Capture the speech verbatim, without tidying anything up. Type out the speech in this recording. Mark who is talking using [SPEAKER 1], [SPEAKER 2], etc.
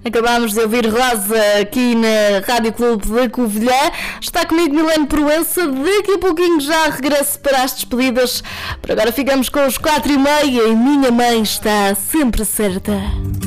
[SPEAKER 1] Acabámos de ouvir Rosa aqui na Rádio Clube da Covilhã. Está comigo Milene Proença. Daqui a pouquinho já regresso para as despedidas. Por agora ficamos com os quatro e meia e Minha Mãe Está Sempre Certa.